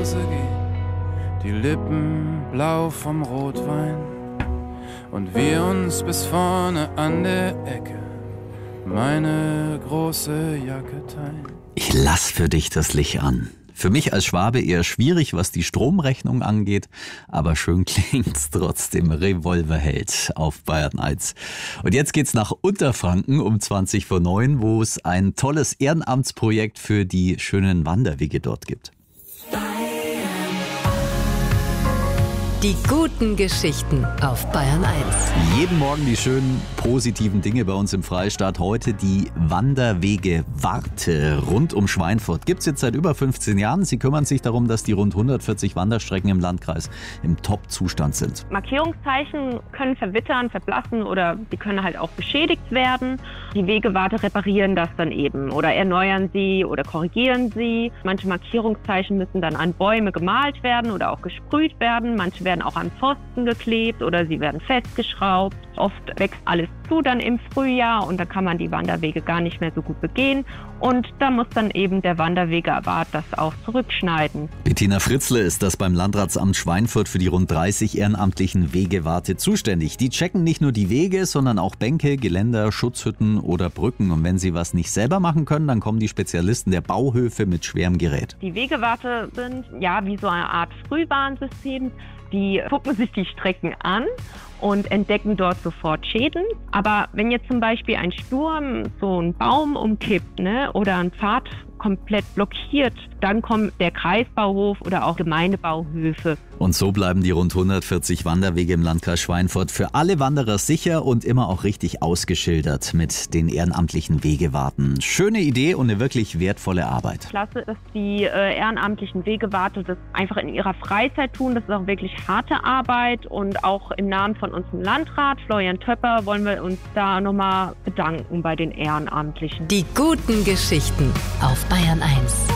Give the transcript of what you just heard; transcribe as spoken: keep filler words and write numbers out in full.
Hause gehen, die Lippen blau vom Rotwein und wir uns bis vorne an der Ecke meine große Jacke teilen. Ich lass für dich das Licht an. Für mich als Schwabe eher schwierig, was die Stromrechnung angeht, aber schön klingt's trotzdem. Revolverheld auf Bayern eins. Und jetzt geht's nach Unterfranken um zwanzig vor neun, wo es ein tolles Ehrenamtsprojekt für die schönen Wanderwege dort gibt. Die guten Geschichten auf Bayern eins. Jeden Morgen die schönen positiven Dinge bei uns im Freistaat. Heute die Wanderwege Warte rund um Schweinfurt. Gibt es jetzt seit über fünfzehn Jahren. Sie kümmern sich darum, dass die rund hundertvierzig Wanderstrecken im Landkreis im Top-Zustand sind. Markierungszeichen können verwittern, verblassen oder sie können halt auch beschädigt werden. Die Wegewarte reparieren das dann eben oder erneuern sie oder korrigieren sie. Manche Markierungszeichen müssen dann an Bäume gemalt werden oder auch gesprüht werden. Manche werden auch an Pfosten geklebt oder sie werden festgeschraubt. Oft wächst alles zu dann im Frühjahr und da kann man die Wanderwege gar nicht mehr so gut begehen. Und da muss dann eben der Wanderwegewart das auch zurückschneiden. Bettina Fritzle ist das beim Landratsamt Schweinfurt für die rund dreißig ehrenamtlichen Wegewarte zuständig. Die checken nicht nur die Wege, sondern auch Bänke, Geländer, Schutzhütten oder Brücken. Und wenn sie was nicht selber machen können, dann kommen die Spezialisten der Bauhöfe mit schwerem Gerät. Die Wegewarte sind ja wie so eine Art Frühwarnsystem. Die gucken sich die Strecken an und entdecken dort sofort Schäden. Aber wenn jetzt zum Beispiel ein Sturm so einen Baum umkippt, ne, oder ein Pfad komplett blockiert, dann kommt der Kreisbauhof oder auch Gemeindebauhöfe. Und so bleiben die rund hundertvierzig Wanderwege im Landkreis Schweinfurt für alle Wanderer sicher und immer auch richtig ausgeschildert mit den ehrenamtlichen Wegewarten. Schöne Idee und eine wirklich wertvolle Arbeit. Klasse, dass die äh, ehrenamtlichen Wegewarte das einfach in ihrer Freizeit tun. Das ist auch wirklich harte Arbeit und auch im Namen von unserem Landrat, Florian Töpper, wollen wir uns da nochmal bedanken bei den Ehrenamtlichen. Die guten Geschichten auf Bayern eins.